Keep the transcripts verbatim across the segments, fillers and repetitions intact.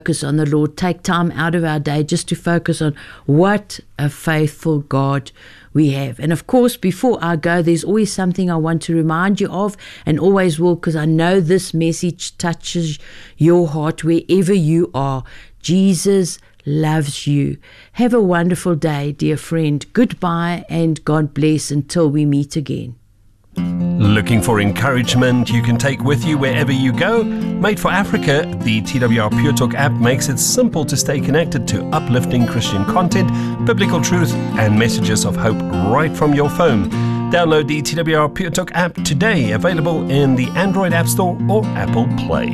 focus on the Lord, take time out of our day just to focus on what a faithful God we have. And of course, before I go, there's always something I want to remind you of, and always will, because I know this message touches your heart wherever you are. Jesus loves you. Have a wonderful day, dear friend. Goodbye and God bless until we meet again. Looking for encouragement you can take with you wherever you go? Made for Africa, the T W R Pure Talk app makes it simple to stay connected to uplifting Christian content, biblical truth, and messages of hope right from your phone. Download the T W R Pure Talk app today, available in the Android App Store or Apple Play.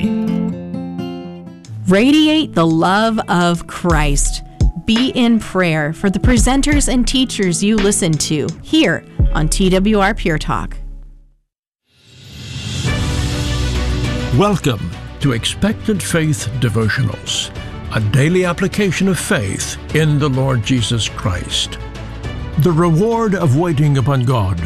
Radiate the love of Christ. Be in prayer for the presenters and teachers you listen to here on T W R Pure Talk. Welcome to Expectant Faith Devotionals, a daily application of faith in the Lord Jesus Christ. The reward of waiting upon God.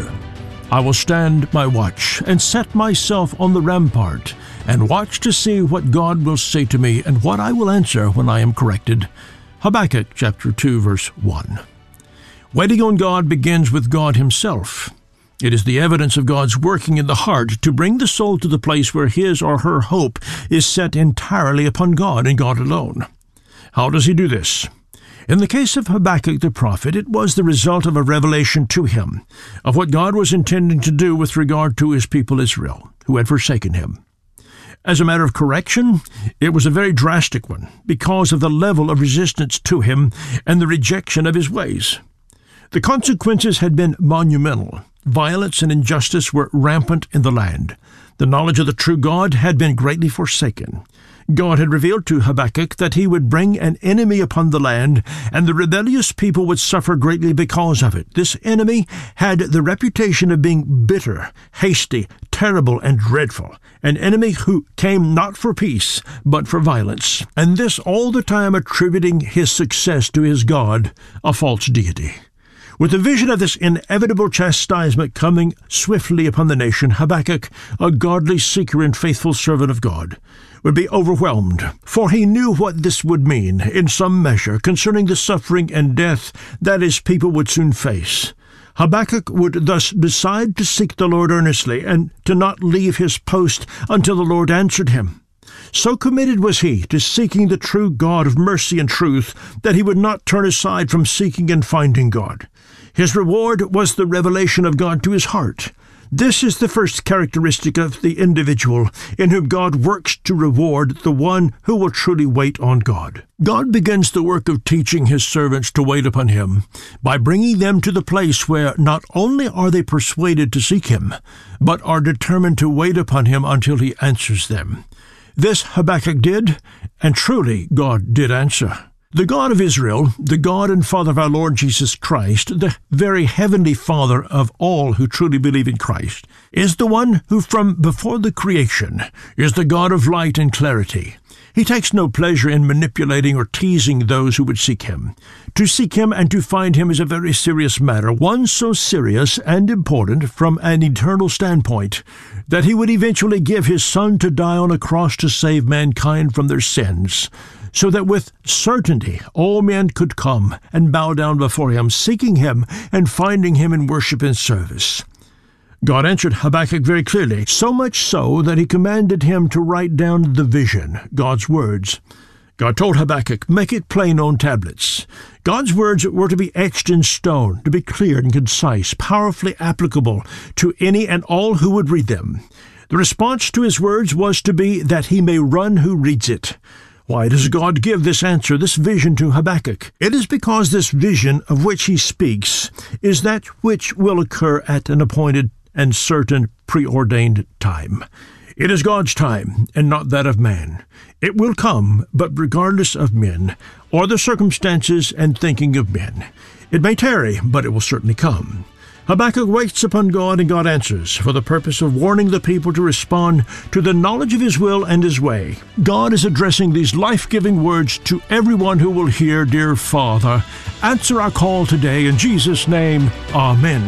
I will stand my watch and set myself on the rampart and watch to see what God will say to me and what I will answer when I am corrected. Habakkuk chapter two, verse one. Waiting on God begins with God Himself. It is the evidence of God's working in the heart to bring the soul to the place where his or her hope is set entirely upon God and God alone. How does He do this? In the case of Habakkuk the prophet, it was the result of a revelation to him of what God was intending to do with regard to His people Israel, who had forsaken Him. As a matter of correction, it was a very drastic one because of the level of resistance to Him and the rejection of His ways. The consequences had been monumental. Violence and injustice were rampant in the land. The knowledge of the true God had been greatly forsaken. God had revealed to Habakkuk that He would bring an enemy upon the land, and the rebellious people would suffer greatly because of it. This enemy had the reputation of being bitter, hasty, terrible, and dreadful, an enemy who came not for peace, but for violence, and this all the time attributing his success to his God, a false deity. With the vision of this inevitable chastisement coming swiftly upon the nation, Habakkuk, a godly seeker and faithful servant of God, would be overwhelmed, for he knew what this would mean, in some measure, concerning the suffering and death that his people would soon face. Habakkuk would thus decide to seek the Lord earnestly, and to not leave his post until the Lord answered him. So committed was he to seeking the true God of mercy and truth that he would not turn aside from seeking and finding God. His reward was the revelation of God to his heart. This is the first characteristic of the individual in whom God works to reward the one who will truly wait on God. God begins the work of teaching His servants to wait upon Him by bringing them to the place where not only are they persuaded to seek Him, but are determined to wait upon Him until He answers them. This Habakkuk did, and truly God did answer. The God of Israel, the God and Father of our Lord Jesus Christ, the very heavenly Father of all who truly believe in Christ, is the one who from before the creation is the God of light and clarity. He takes no pleasure in manipulating or teasing those who would seek Him. To seek Him and to find Him is a very serious matter, one so serious and important from an eternal standpoint that He would eventually give His Son to die on a cross to save mankind from their sins, so that with certainty all men could come and bow down before Him, seeking Him and finding Him in worship and service. God answered Habakkuk very clearly, so much so that He commanded him to write down the vision, God's words. God told Habakkuk, make it plain on tablets. God's words were to be etched in stone, to be clear and concise, powerfully applicable to any and all who would read them. The response to His words was to be that he may run who reads it. Why does God give this answer, this vision to Habakkuk? It is because this vision of which he speaks is that which will occur at an appointed and certain preordained time. It is God's time, and not that of man. It will come, but regardless of men, or the circumstances and thinking of men. It may tarry, but it will certainly come. Habakkuk waits upon God, and God answers, for the purpose of warning the people to respond to the knowledge of His will and His way. God is addressing these life-giving words to everyone who will hear, dear Father. Answer our call today in Jesus' name. Amen.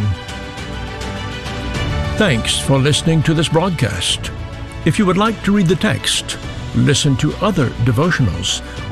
Thanks for listening to this broadcast. If you would like to read the text, Listen to other devotionals